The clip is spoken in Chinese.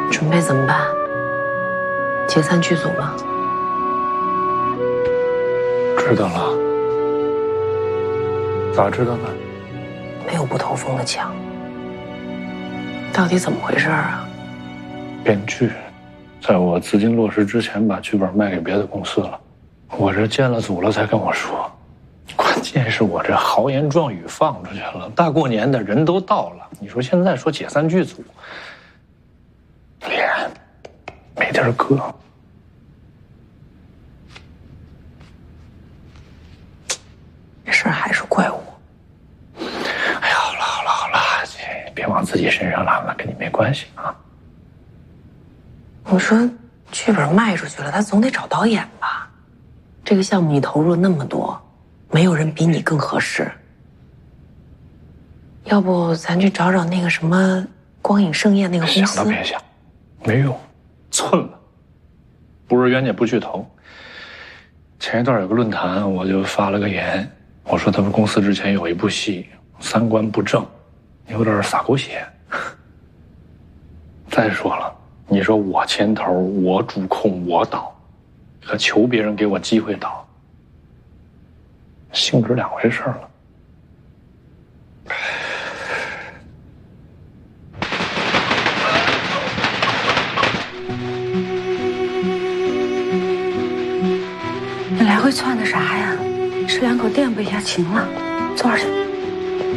准备怎么办？解散剧组吗？ 知道了。咋知道的？ 没有不透风的墙。到底怎么回事啊？ 编剧在我资金落实之前把剧本卖给别的公司了，我这建了组了才跟我说。关键是我这豪言壮语放出去了，大过年的人都到了，你说现在说解散剧组，脸没地儿搁。 这事儿还是怪我。 哎呀，好了，别往自己身上揽了，跟你没关系啊。 我说剧本卖出去了，他总得找导演吧？这个项目你投入了那么多，没有人比你更合适。要不咱去找找那个什么光影盛宴那个公司？ 想都别想，没用，寸了。不是冤家不聚头。前一段有个论坛，我就发了个言，我说他们公司之前有一部戏三观不正，有点撒狗血。再说了，你说我牵头，我主控，我导，和求别人给我机会导，性质两回事了。 你来回窜的啥呀？吃两口垫补一下勤了，坐会儿去。